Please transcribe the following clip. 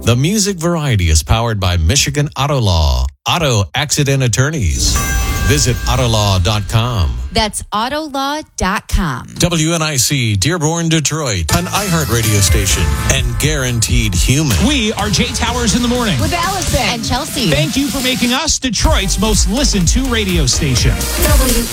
The Music Variety is powered by Michigan Auto Law, auto accident attorneys. Visit Autolaw.com. That's Autolaw.com. WNIC Dearborn, Detroit, an iHeartRadio station and guaranteed human. We are Jay Towers in the morning. With Allison and Chelsea. Thank you for making us Detroit's most listened to radio station.